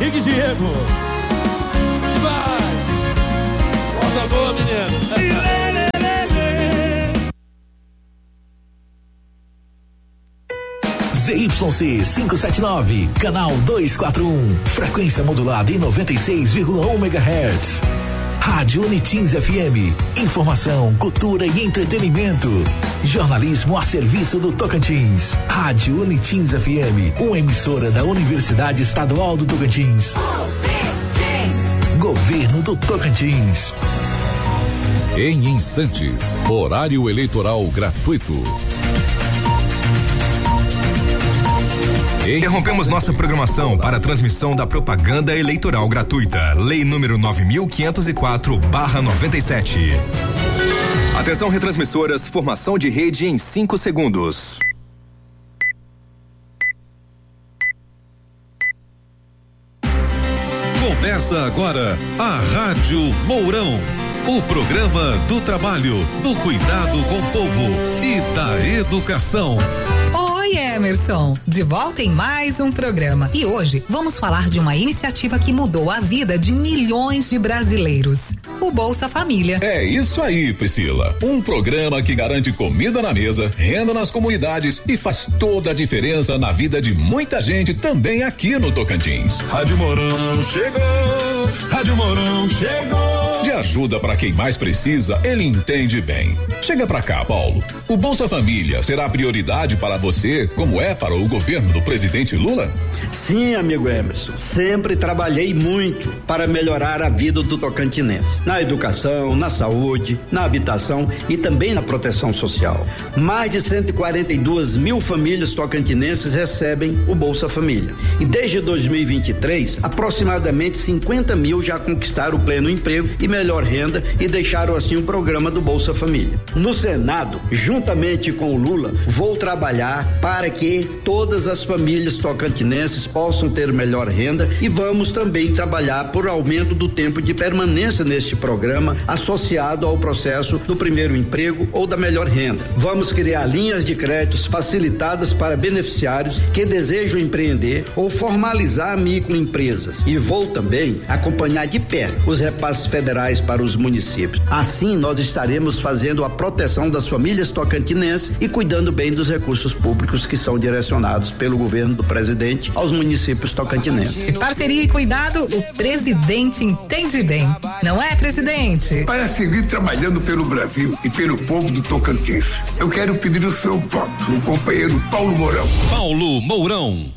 Henrique Diego. Vai! Volta boa, menino. ZYC 579, canal 241, frequência modulada em 96,1 MHz. Rádio Unitins FM, informação, cultura e entretenimento. Jornalismo a serviço do Tocantins. Rádio Unitins FM, uma emissora da Universidade Estadual do Tocantins. Governo do Tocantins. Em instantes, horário eleitoral gratuito. Interrompemos nossa programação para a transmissão da propaganda eleitoral gratuita. Lei número 9.504/97. Atenção, retransmissoras, formação de rede em 5 segundos. Começa agora a Rádio Mourão. O programa do trabalho, do cuidado com o povo e da educação. Oi, Emerson, de volta em mais um programa. E hoje vamos falar de uma iniciativa que mudou a vida de milhões de brasileiros. O Bolsa Família. É isso aí, Priscila. Um programa que garante comida na mesa, renda nas comunidades e faz toda a diferença na vida de muita gente também aqui no Tocantins. Rádio Mourão chegou, Rádio Mourão chegou. De ajuda para quem mais precisa, ele entende bem. Chega pra cá, Paulo. O Bolsa Família será prioridade para você, como é para o governo do presidente Lula? Sim, amigo Emerson. Sempre trabalhei muito para melhorar a vida do tocantinense. Na educação, na saúde, na habitação e também na proteção social. Mais de 142 mil famílias tocantinenses recebem o Bolsa Família. E desde 2023, aproximadamente 50 mil já conquistaram o pleno emprego e melhor renda e deixaram assim o programa do Bolsa Família. No Senado, juntamente com o Lula, vou trabalhar para que todas as famílias tocantinenses possam ter melhor renda e vamos também trabalhar por aumento do tempo de permanência neste programa associado ao processo do primeiro emprego ou da melhor renda. Vamos criar linhas de créditos facilitadas para beneficiários que desejam empreender ou formalizar microempresas e vou também acompanhar de perto os repasses federais para os municípios. Assim nós estaremos fazendo a proteção das famílias tocantinenses e cuidando bem dos recursos públicos que são direcionados pelo governo do presidente aos municípios tocantinenses. Parceria e cuidado, o presidente entende bem. Não é, presidente? Para seguir trabalhando pelo Brasil e pelo povo do Tocantins, eu quero pedir o seu voto no companheiro Paulo Mourão. Paulo Mourão,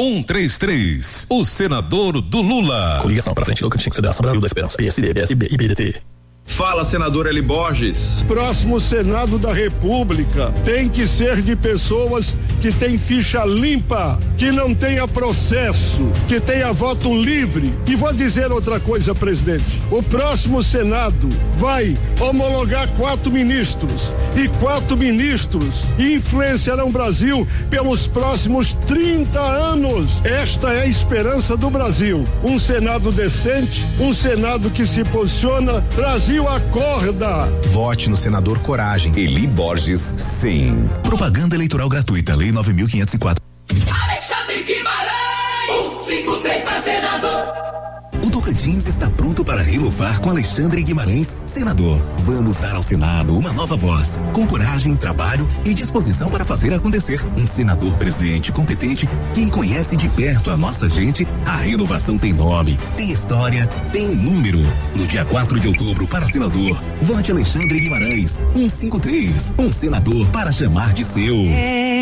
133, o senador do Lula. Coligação para frente, Tocantins, Federação Brasil da Esperança, PSD, PSB e BDT. Fala, senador Eli Borges. Próximo Senado da República tem que ser de pessoas que têm ficha limpa, que não tenha processo, que tenha voto livre. E vou dizer outra coisa, presidente. O próximo Senado vai homologar 4 ministros e 4 ministros influenciarão o Brasil pelos próximos 30 anos. Esta é a esperança do Brasil. Um Senado decente, um Senado que se posiciona. Brasil, acorda! Vote no senador Coragem. Eli Borges, sim. Propaganda eleitoral gratuita, Lei 9.504. Alexandre Guimarães, 153 para senador. O Tocantins está pronto para renovar com Alexandre Guimarães, senador. Vamos dar ao Senado uma nova voz, com coragem, trabalho e disposição para fazer acontecer. Um senador presente, competente, quem conhece de perto a nossa gente. A renovação tem nome, tem história, tem número. No dia 4 de outubro, para senador, vote Alexandre Guimarães, 153, um senador para chamar de seu.